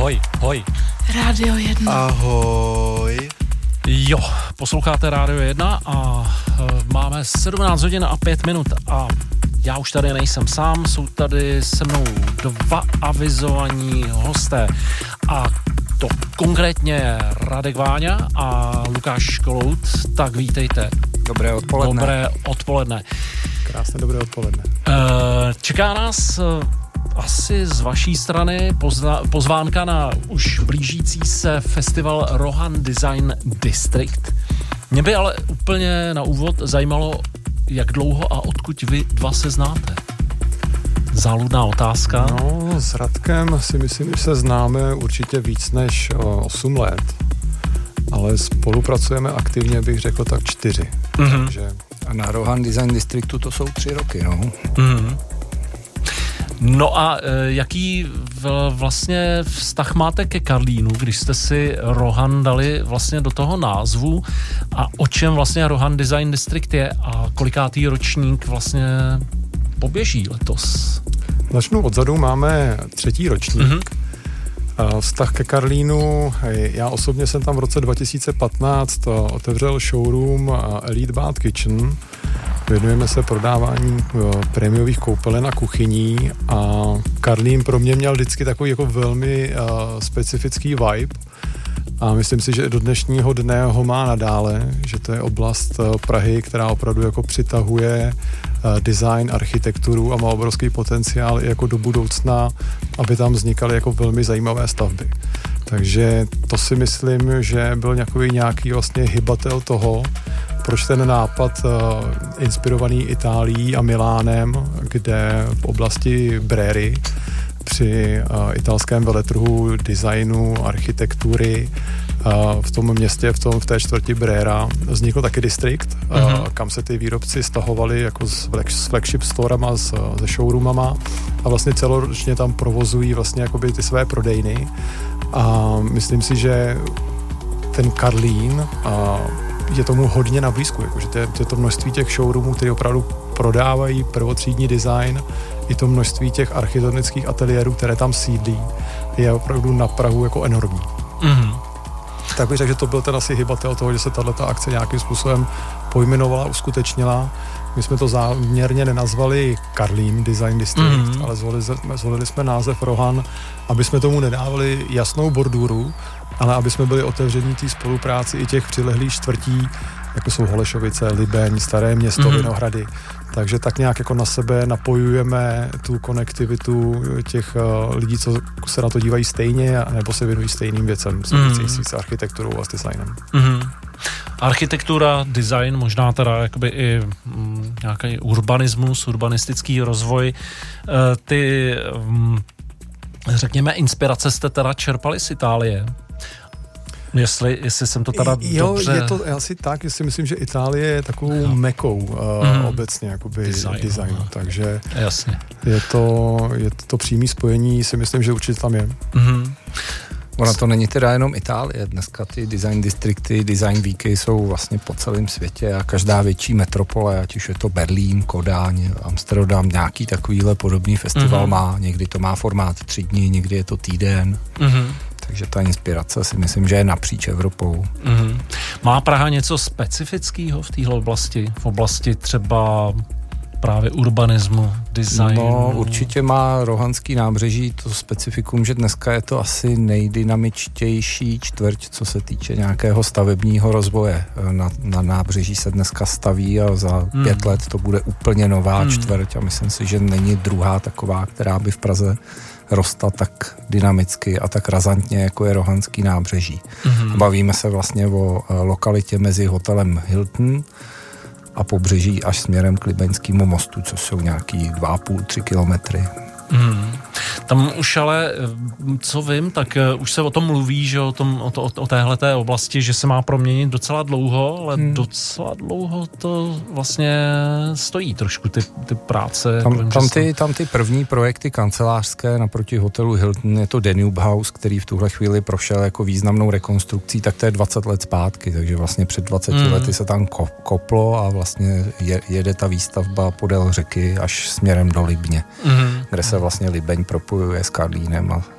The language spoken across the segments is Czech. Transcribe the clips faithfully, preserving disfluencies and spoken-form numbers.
hoj, hoj. Rádio jedna. Ahoj. Jo, posloucháte Rádio jedna a e, máme sedmnáct hodin a pět minut a já už tady nejsem sám, jsou tady se mnou dva avizovaní hosté a to konkrétně Radek Váňa a Lukáš Kolout, tak vítejte. Dobré odpoledne. Dobré odpoledne. Krásné dobré odpoledne. E, čeká nás e, asi z vaší strany pozna, pozvánka na už blížící se festival Rohan Design District. Mě by ale úplně na úvod zajímalo, jak dlouho a odkud vy dva se znáte. Záludná otázka. No, s Radkem si myslím, že se známe určitě víc než osm let, ale spolupracujeme aktivně, bych řekl, tak čtyři. Mm-hmm. Takže... A na Rohan Design Districtu to jsou tři roky, no. Mm-hmm. No a e, jaký v, vlastně vztah máte ke Karlínu, když jste si Rohan dali vlastně do toho názvu a o čem vlastně Rohan Design District je a kolikátý ročník vlastně poběží letos? Začnu odzadu, máme třetí ročník. Mm-hmm. Vztah ke Karlínu, já osobně jsem tam v roce dva tisíce patnáct otevřel showroom Elite Bath Kitchen. Věnujeme se prodávání prémiových koupelen a kuchyní a Karlín pro mě měl vždycky takový jako velmi uh, specifický vibe a myslím si, že do dnešního dne ho má nadále, že to je oblast uh, Prahy, která opravdu jako přitahuje uh, design, architekturu a má obrovský potenciál i jako do budoucna, aby tam vznikaly jako velmi zajímavé stavby. Takže to si myslím, že byl nějaký, nějaký vlastně hybatel toho, proč ten nápad uh, inspirovaný Itálií a Milánem, kde v oblasti Bréry při uh, italském veletrhu designu, architektury uh, v tom městě, v, tom, v té čtvrti Brera vznikl taky distrikt, uh-huh. uh, kam se ty výrobci stahovali jako s, s flagship storama, s, se showroomama a vlastně celoročně tam provozují vlastně jakoby ty své prodejny a myslím si, že ten Karlín uh, je tomu hodně na blízku, jakože to je, to je to množství těch showroomů, které opravdu prodávají prvotřídní design, i to množství těch architektonických ateliérů, které tam sídlí, je opravdu na Prahu jako enormní. Mm-hmm. Tak bych řekl, že to byl ten asi hybatel toho, že se tato akce nějakým způsobem pojmenovala, uskutečnila. My jsme to záměrně nenazvali Karlín Design District, mm-hmm. ale zvolili, zvolili jsme název Rohan, aby jsme tomu nedávali jasnou borduru, ale aby jsme byli otevření té spolupráci i těch přilehlých čtvrtí, jako jsou Holešovice, Libeň, Staré Město, mm-hmm. Vinohrady. Takže tak nějak jako na sebe napojujeme tu konektivitu těch uh, lidí, co se na to dívají stejně, nebo se věnují stejným věcem, mm-hmm. s architekturou a s designem. Mm-hmm. Architektura, design, možná teda jakoby i mm, nějaký urbanismus, urbanistický rozvoj. Uh, ty, um, řekněme, inspirace jste teda čerpali z Itálie. Jestli, jestli jsem to teda jo, dobře... Jo, je to asi tak, jestli myslím, že Itálie je takovou jo. mekou uh, mm. obecně, jakoby design, designu, no. takže jasně. Je to, je to, to přímé spojení, si myslím, že určitě tam je. Mm. Ona to není teda jenom Itálie, dneska ty design distrikty, design weeky jsou vlastně po celém světě a každá větší metropole, ať už je to Berlín, Kodáň, Amsterdam, nějaký takovýhle podobný festival mm. má, někdy to má formát tři dny, někdy je to týden. Mm. Takže ta inspirace si myslím, že je napříč Evropou. Mm-hmm. Má Praha něco specifického v téhle oblasti? V oblasti třeba právě urbanismu, designu? No, určitě má Rohanský nábřeží to specifikum, že dneska je to asi nejdynamičtější čtvrť, co se týče nějakého stavebního rozvoje. Na, na nábřeží se dneska staví a za mm. pět let to bude úplně nová mm. čtvrť a myslím si, že není druhá taková, která by v Praze rostla tak dynamicky a tak razantně, jako je Rohanský nábřeží. Mm-hmm. Bavíme se vlastně o lokalitě mezi hotelem Hilton a pobřeží až směrem k Libeňskému mostu, což jsou nějaký dva a půl, tři kilometry. Mm. Tam už ale, co vím, tak už se o tom mluví, že o, tom, o, to, o téhleté oblasti, že se má proměnit docela dlouho, ale hmm. docela dlouho to vlastně stojí trošku ty, ty práce. Tam, tam, ty, tam ty první projekty kancelářské naproti hotelu Hilton, je to Danube House, který v tuhle chvíli prošel jako významnou rekonstrukcí, tak to je dvacet let zpátky, takže vlastně před dvaceti hmm. lety se tam koplo a vlastně je, jede ta výstavba podél řeky až směrem do Libně, hmm. kde se vlastně Libeň propojuje s Karlínem a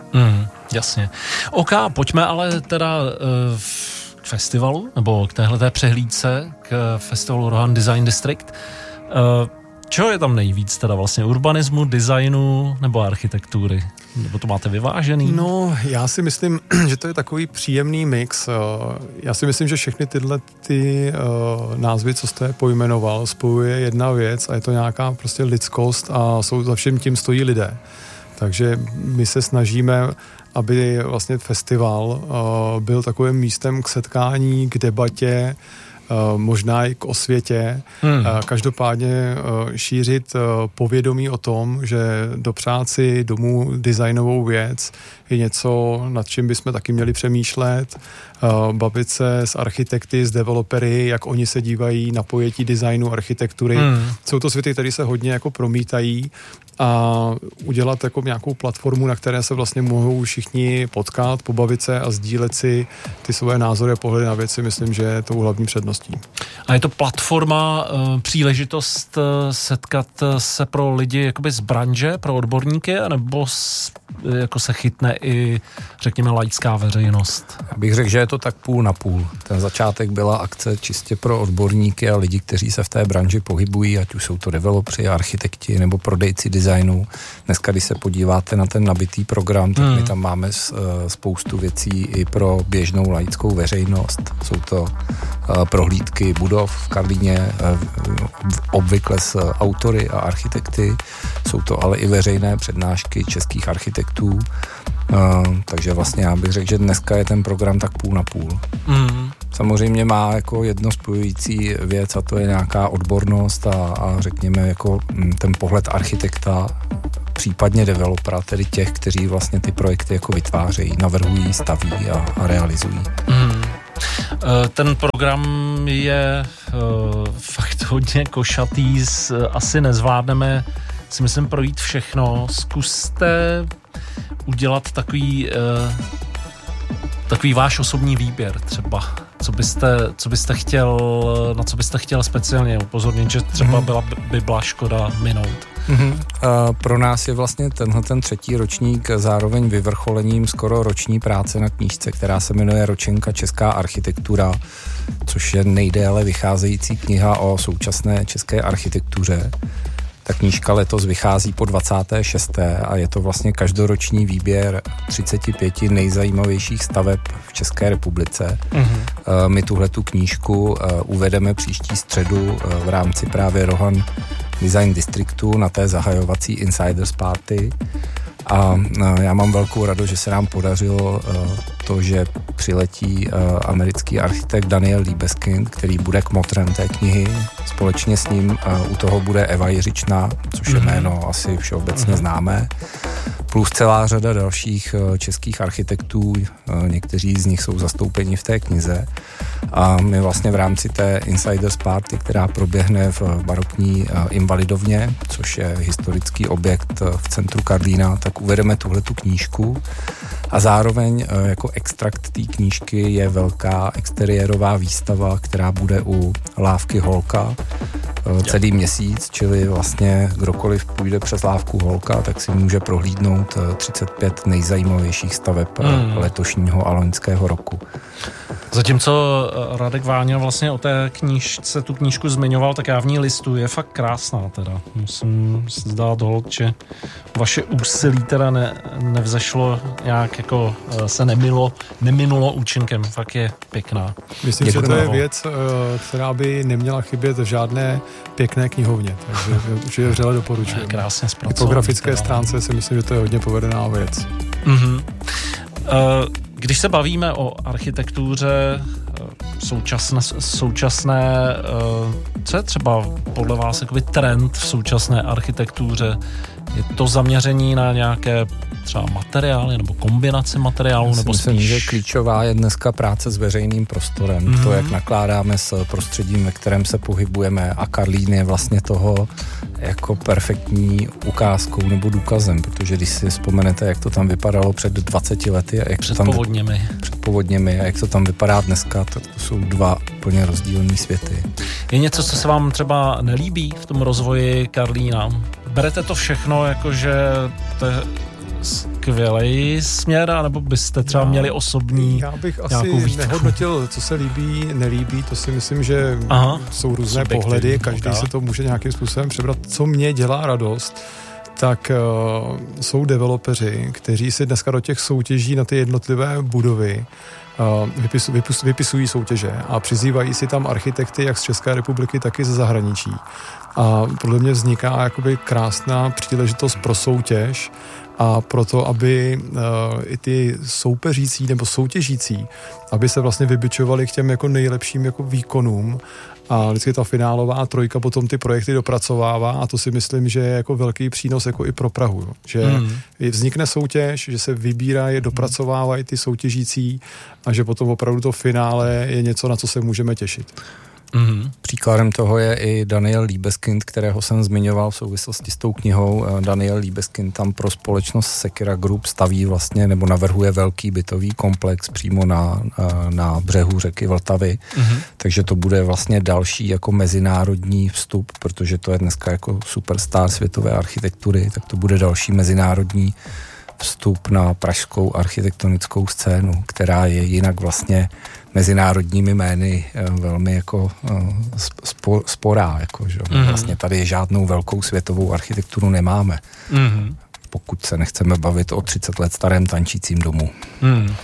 Mm, jasně. OK, pojďme ale teda uh, k festivalu, nebo k téhleté přehlídce, k festivalu Rohan Design District. Uh, čeho je tam nejvíc teda vlastně? Urbanismu, designu nebo architektury? Nebo to máte vyvážený? No, já si myslím, že to je takový příjemný mix. Já si myslím, že všechny tyhle ty uh, názvy, co jste pojmenoval, spojuje jedna věc a je to nějaká prostě lidskost a jsou, za všem tím stojí lidé. Takže my se snažíme, aby vlastně festival uh, byl takovým místem k setkání, k debatě, Uh, možná i k osvětě. Hmm. Uh, každopádně uh, šířit uh, povědomí o tom, že dopřát si domů designovou věc je něco, nad čím bychom taky měli přemýšlet, uh, bavit se s architekty, s developery, jak oni se dívají na pojetí designu, architektury. Hmm. Jsou to světy, které se hodně jako promítají a udělat jako nějakou platformu, na které se vlastně mohou všichni potkat, pobavit se a sdílet si ty svoje názory a pohledy na věci, myslím, že je tou hlavní předností. A je to platforma, příležitost setkat se pro lidi jakoby z branže, pro odborníky, nebo jako se chytne i, řekněme, laická veřejnost? Já bych řekl, že je to tak půl na půl. Ten začátek byla akce čistě pro odborníky a lidi, kteří se v té branži pohybují, ať už jsou to developři, architekti nebo prodejci designu. Dneska, když se podíváte na ten nabitý program, tak hmm. my tam máme spoustu věcí i pro běžnou laickou veřejnost. Jsou to prohlídky budov v Karlíně, obvykle s autory a architekty. Jsou to ale i veřejné přednášky českých architektů. Takže vlastně já bych řekl, že dneska je ten program tak půl na půl. Mm. Samozřejmě má jako jedno spojující věc a to je nějaká odbornost a, a řekněme jako ten pohled architekta, případně developera, tedy těch, kteří vlastně ty projekty jako vytvářejí, navrhují, staví a, a realizují. Mm. Ten program je uh, fakt hodně košatý, asi nezvládneme, si myslím, projít všechno. Zkuste udělat takový, uh, takový váš osobní výběr třeba. Co byste, co byste chtěl, na co byste chtěl speciálně upozornit, že třeba byla, by byla škoda minout? Mm-hmm. Uh, pro nás je vlastně tenhle ten třetí ročník zároveň vyvrcholením skoro roční práce na knížce, která se jmenuje Ročenka Česká architektura, což je nejdéle vycházející kniha o současné české architektuře. Ta knížka letos vychází po dvacáté šesté a je to vlastně každoroční výběr třicet pět nejzajímavějších staveb v České republice. Mm-hmm. My tuhletu knížku uvedeme příští středu v rámci právě Rohan Design Districtu na té zahajovací Insiders Party. A já mám velkou radost, že se nám podařilo to, že přiletí americký architekt Daniel Liebeskind, který bude kmotrem té knihy. Společně s ním u toho bude Eva Jiřičná, což je jméno asi všeobecně známé. Plus celá řada dalších českých architektů, někteří z nich jsou zastoupeni v té knize. A my vlastně v rámci té Insiders Party, která proběhne v barokní Invalidovně, což je historický objekt v centru Karlína, tak uvedeme tuhletu knížku a zároveň jako extrakt té knížky je velká exteriérová výstava, která bude u Lávky Holka celý měsíc, čili vlastně kdokoliv půjde přes Lávku Holka, tak si může prohlídnout třicet pět nejzajímavějších staveb hmm. letošního a loňského roku. Zatímco Radek Váňa vlastně o té knížce tu knížku zmiňoval, tak já v ní listu, je fakt krásná teda. Musím si dát hold, že vaše úsilí teda ne, nevzešlo nějak jako se nemilo, neminulo účinkem, fakt je pěkná. Myslím, Děkuji. že to je věc, která by neměla chybět v žádné pěkné knihovně, takže už je vřele doporučuji. Krásně zpracovaný. Po grafické stránce si myslím, že to je hodně povedená věc. Mhm. Když se bavíme o architektuře současné, současné co je třeba podle vás jakoby trend v současné architektuře? Je to zaměření na nějaké třeba materiály nebo kombinace materiálů? Nebo myslím, spíš... že klíčová je dneska práce s veřejným prostorem. Mm-hmm. To, jak nakládáme s prostředím, ve kterém se pohybujeme, a Karlín je vlastně toho jako perfektní ukázkou nebo důkazem, protože když si vzpomenete, jak to tam vypadalo před dvaceti lety a jak před to tam povodněmi. před povodněmi a jak to tam vypadá dneska, tak to jsou dva úplně rozdílný světy. Je něco, co se vám třeba nelíbí v tom rozvoji Karlína? Berete to všechno, jakože to je skvělej směr, anebo byste třeba já, měli osobní Já bych asi nehodnotil, co se líbí, nelíbí, to si myslím, že Aha, jsou různé pohledy, každý okay. se to může nějakým způsobem přebrat. Co mě dělá radost, tak uh, jsou developeři, kteří si dneska do těch soutěží na ty jednotlivé budovy uh, vypisu, vypis, vypisují soutěže a přizývají si tam architekty jak z České republiky, tak i ze zahraničí. A podle mě vzniká jakoby krásná příležitost pro soutěž a proto, aby uh, i ty soupeřící nebo soutěžící, aby se vlastně vybičovali k těm jako nejlepším jako výkonům. A vždycky ta finálová trojka potom ty projekty dopracovává a to si myslím, že je jako velký přínos jako i pro Prahu. Jo. Že mm. vznikne soutěž, že se vybírají, dopracovávají ty soutěžící a že potom opravdu to finále je něco, na co se můžeme těšit. Mm-hmm. Příkladem toho je i Daniel Liebeskind, kterého jsem zmiňoval v souvislosti s tou knihou. Daniel Liebeskind tam pro společnost Sekira Group staví vlastně nebo navrhuje velký bytový komplex přímo na, na břehu řeky Vltavy. Mm-hmm. Takže to bude vlastně další jako mezinárodní vstup, protože to je dneska jako superstar světové architektury, tak to bude další mezinárodní vstup na pražskou architektonickou scénu, která je jinak vlastně mezinárodními jmény velmi jako spo, sporá, jako, že mm-hmm. vlastně tady žádnou velkou světovou architekturu nemáme, mm-hmm. pokud se nechceme bavit o třicet let starém tančícím domu. Mm. Uh,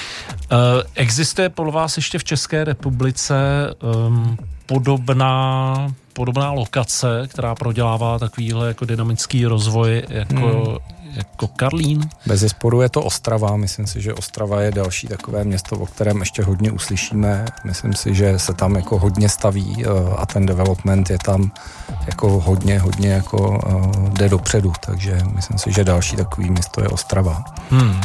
existuje podle vás ještě v České republice um, podobná podobná lokace, která prodělává takovýhle jako dynamický rozvoj jako hmm. jako Karlín? Bezesporu je to Ostrava. Myslím si, že Ostrava je další takové město, o kterém ještě hodně uslyšíme. Myslím si, že se tam jako hodně staví a ten development je tam jako hodně, hodně jako jde dopředu. Takže myslím si, že další takový město je Ostrava. Hmm.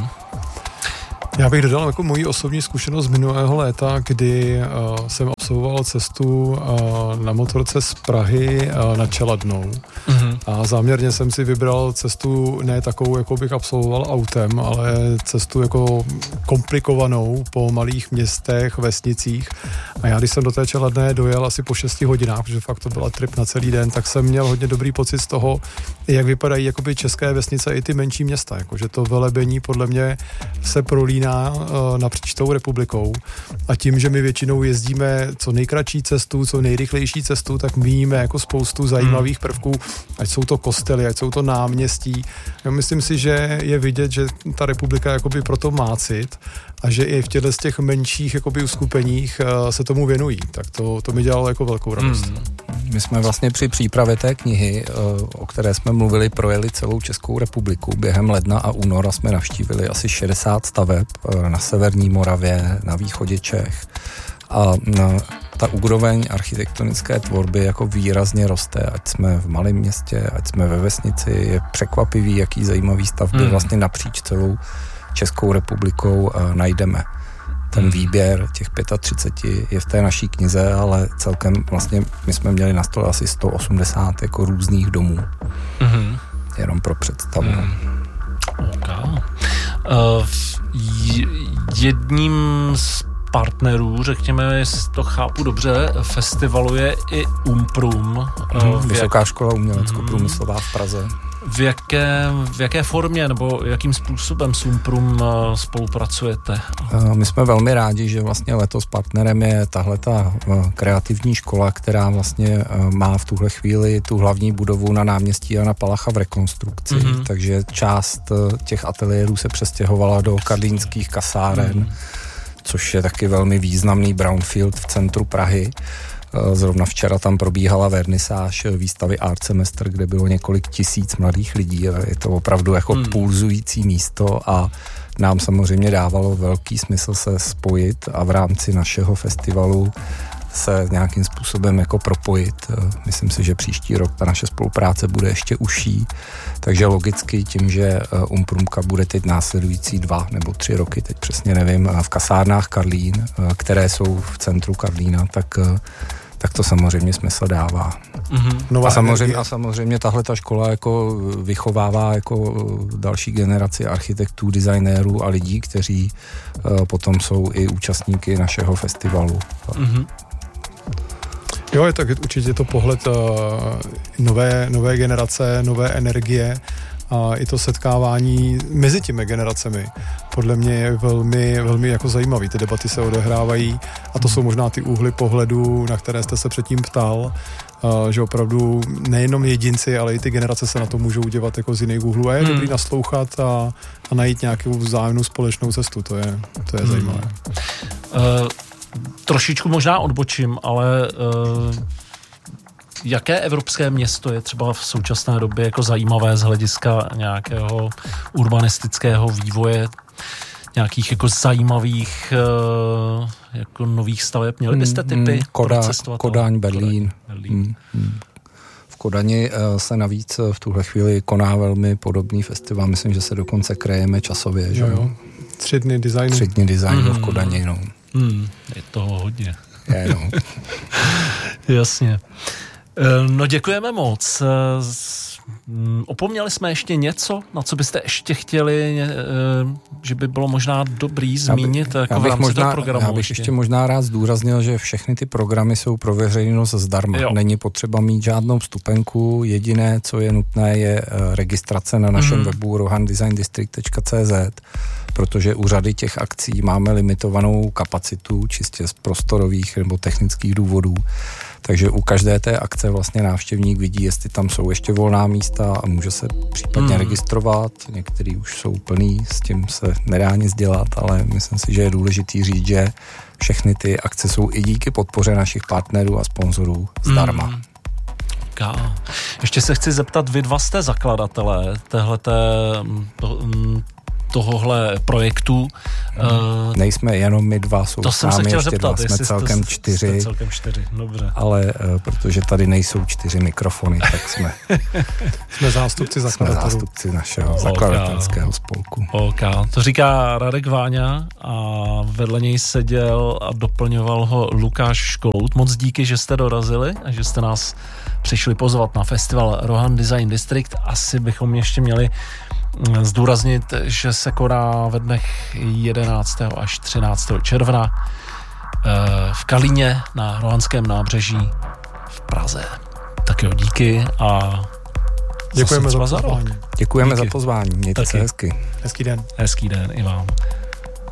Já bych dodal jako moji osobní zkušenost z minulého léta, kdy uh, jsem absolvoval cestu uh, na motorce z Prahy uh, na Čeladnou. Mm-hmm. A záměrně jsem si vybral cestu ne takovou, jako bych absolvoval autem, ale cestu jako komplikovanou po malých městech, vesnicích. A já, když jsem do té Čeladné dojel asi po šesti hodinách, protože fakt to byla trip na celý den, tak jsem měl hodně dobrý pocit z toho, jak vypadají jakoby české vesnice i ty menší města. Jako, že to velebení podle mě se prolíná napříč tou republikou a tím, že my většinou jezdíme co nejkratší cestu, co nejrychlejší cestu, tak míjíme jako spoustu zajímavých prvků, ať jsou to kostely, ať jsou to náměstí. Já myslím si, že je vidět, že ta republika jakoby proto má cit a že i v těchto z těch menších jakoby uskupeních se tomu věnují. Tak to, to mi dělalo jako velkou radost. Hmm. My jsme vlastně při přípravě té knihy, o které jsme mluvili, projeli celou Českou republiku. Během ledna a února jsme navštívili asi šedesát staveb na severní Moravě, na východě Čech. A ta úroveň architektonické tvorby jako výrazně roste, ať jsme v malém městě, ať jsme ve vesnici. Je překvapivý, jaký zajímavý stavby hmm. vlastně napříč celou Českou republikou najdeme. Ten výběr těch třicet pět je v té naší knize, ale celkem vlastně my jsme měli na stole asi sto osmdesát jako různých domů. Mm-hmm. Jenom pro představu. Mm. Okay. Uh, jedním z partnerů, řekněme, jestli to chápu dobře, festivalu je i Umprum. Mm, uh, Vysoká jak... škola umělecko-průmyslová v Praze. V jaké, v jaké formě nebo jakým způsobem s Umprum spolupracujete? My jsme velmi rádi, že vlastně letos partnerem je tahleta kreativní škola, která vlastně má v tuhle chvíli tu hlavní budovu na náměstí Jana Palacha v rekonstrukci, mm-hmm. takže část těch ateliérů se přestěhovala do karlínských kasáren, mm-hmm. což je taky velmi významný brownfield v centru Prahy. Zrovna včera tam probíhala vernisáž výstavy Art Semester, kde bylo několik tisíc mladých lidí. Je to opravdu jako hmm. pulzující místo a nám samozřejmě dávalo velký smysl se spojit a v rámci našeho festivalu se nějakým způsobem jako propojit. Myslím si, že příští rok ta naše spolupráce bude ještě užší, takže logicky tím, že Umprumka bude teď následující dva nebo tři roky, teď přesně nevím, v kasárnách Karlín, které jsou v centru Karlína, tak tak to samozřejmě smysl dává. Mm-hmm. A, samozřejmě, a samozřejmě tahle ta škola jako vychovává jako další generaci architektů, designérů a lidí, kteří uh, potom jsou i účastníky našeho festivalu. Mm-hmm. Jo, tak určitě to pohled uh, nové, nové generace, nové energie a i to setkávání mezi těmi generacemi podle mě je velmi, velmi jako zajímavý. Ty debaty se odehrávají a to jsou možná ty úhly pohledu, na které jste se předtím ptal, že opravdu nejenom jedinci, ale i ty generace se na to můžou dívat jako z jiných úhlů a je hmm. dobrý naslouchat a, a najít nějakou vzájemnou společnou cestu, to je, to je hmm. zajímavé. Uh, trošičku možná odbočím, ale uh, jaké evropské město je třeba v současné době jako zajímavé z hlediska nějakého urbanistického vývoje, nějakých jako zajímavých uh, jako nových staveb? Měli byste typy? Hmm, Koda, Kodaň, Berlín. Berlín. Hmm, hmm. V Kodani uh, se navíc v tuhle chvíli koná velmi podobný festival. Myslím, že se dokonce krejeme časově. Jo, že? jo. Tři dny designu. Tři dny designu hmm. v Kodani, no. Hmm, je toho hodně. Je, no. Jasně. No děkujeme moc. Opomněli jsme ještě něco, na co byste ještě chtěli, že by bylo možná dobrý zmínit? Já, by, jako já, bych, možná, programu já bych ještě. ještě možná rád zdůraznil, že všechny ty programy jsou pro veřejnost zdarma. Jo. Není potřeba mít žádnou vstupenku, jediné, co je nutné, je registrace na našem mm. webu rohan design district tečka cé zet, protože u řady těch akcí máme limitovanou kapacitu, čistě z prostorových nebo technických důvodů. Takže u každé té akce vlastně návštěvník vidí, jestli tam jsou ještě volná místa a může se případně hmm. registrovat. Některý už jsou plný, s tím se nedá nic dělat, ale myslím si, že je důležitý říct, že všechny ty akce jsou i díky podpoře našich partnerů a sponzorů zdarma. Hmm. Ká. Ještě se chci zeptat, vy dva jste zakladatelé téhleté to, tohohle projektu. Hmm. Nejsme jenom my dva, jsou to s námi ještě zeptat, dva, jsme celkem jste, čtyři. Jste celkem čtyři, dobře. Ale uh, protože tady nejsou čtyři mikrofony, tak jsme jsme zástupci zakladatelů. Jsme zástupci našeho zakladatelského spolku. OK, to říká Radek Váňa a vedle něj seděl a doplňoval ho Lukáš Školout. Moc díky, že jste dorazili a že jste nás přišli pozvat na festival Rohan Design District. Asi bychom ještě měli zdůraznit, že se koná ve dnech jedenáctého až třináctého června v Kalíně na Rohanském nábřeží v Praze. Tak jo, díky a děkujeme za pozvání. Děkujeme díky. za pozvání. Mějte Taky. se hezky. Hezký den. Hezký den i vám.